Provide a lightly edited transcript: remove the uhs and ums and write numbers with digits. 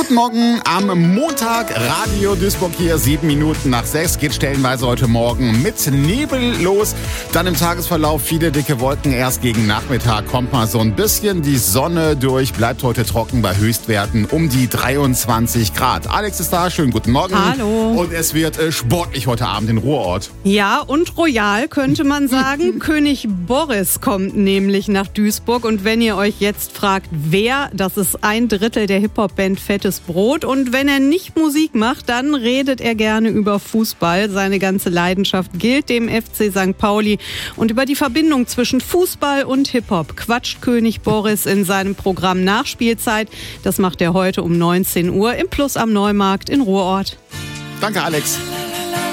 Guten Morgen am Montag, Radio Duisburg hier, 7 Minuten nach 6, geht stellenweise heute Morgen mit Nebel los. Dann im Tagesverlauf viele dicke Wolken, erst gegen Nachmittag kommt mal so ein bisschen die Sonne durch, bleibt heute trocken bei Höchstwerten um die 23 Grad. Alex ist da, schönen guten Morgen. Hallo. Und es wird sportlich heute Abend in Ruhrort. Ja, und royal könnte man sagen. König Boris kommt nämlich nach Duisburg. Und wenn ihr euch jetzt fragt, wer, das ist ein Drittel der Hip-Hop-Band Fettes Brot. Und wenn er nicht Musik macht, dann redet er gerne über Fußball. Seine ganze Leidenschaft gilt dem FC St. Pauli. Und über die Verbindung zwischen Fußball und Hip-Hop quatscht König Boris in seinem Programm Nachspielzeit. Das macht er heute um 19 Uhr im Plus am Neumarkt in Ruhrort. Danke, Alex.